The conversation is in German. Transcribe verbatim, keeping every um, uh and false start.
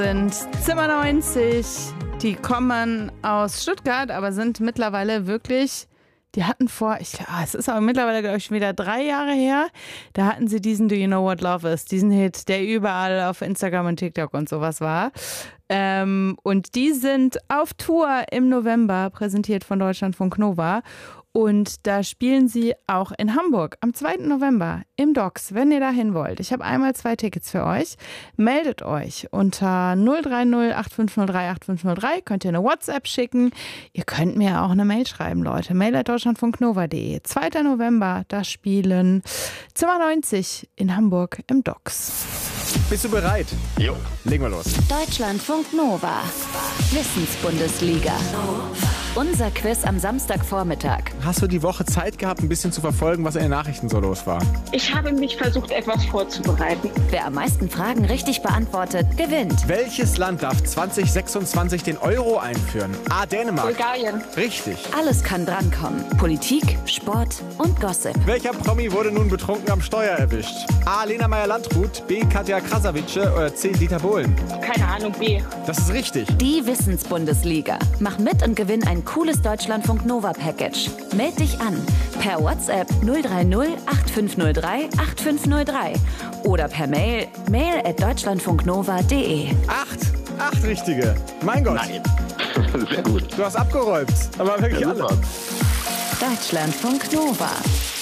Sind Zimmer neunzig, die kommen aus Stuttgart, aber sind mittlerweile wirklich, die hatten vor, ich, ah, es ist aber mittlerweile, glaube ich, schon wieder drei Jahre her, da hatten sie diesen Do You Know What Love Is, diesen Hit, der überall auf Instagram und TikTok und sowas war. Ähm, und die sind auf Tour im November, präsentiert von Deutschlandfunk Nova. Und da spielen sie auch in Hamburg am zweiten November im Docks, wenn ihr da hin wollt. Ich habe einmal zwei Tickets für euch. Meldet euch unter null drei null acht fünf null drei acht fünf null drei. Könnt ihr eine WhatsApp schicken. Ihr könnt mir auch eine Mail schreiben, Leute. mail at deutschlandfunknova punkt de. zweiten November, da spielen Zimmer neunzig in Hamburg im Docks. Bist du bereit? Jo. Legen wir los. Deutschlandfunk Nova. Wissensbundesliga. Unser Quiz am Samstagvormittag. Hast du die Woche Zeit gehabt, ein bisschen zu verfolgen, was in den Nachrichten so los war? Ich habe mich versucht, etwas vorzubereiten. Wer am meisten Fragen richtig beantwortet, gewinnt. Welches Land darf zwanzig sechsundzwanzig den Euro einführen? A. Dänemark. Bulgarien. Richtig. Alles kann drankommen. Politik, Sport und Gossip. Welcher Promi wurde nun betrunken am Steuer erwischt? A. Lena Meyer-Landrut, B. Katja Krasavice oder C. Dieter Bohlen? Keine Ahnung, B. Das ist richtig. Die Wissensbundesliga. Mach mit und gewinn ein cooles Deutschlandfunk Nova Package. Meld dich an per WhatsApp null drei null acht fünf null drei acht fünf null drei oder per Mail mail at deutschlandfunknova punkt de. Acht. Acht richtige. Mein Gott. Nein. Sehr gut. Du hast abgeräumt. Aber wirklich Ja, alle. super. Deutschlandfunk Nova.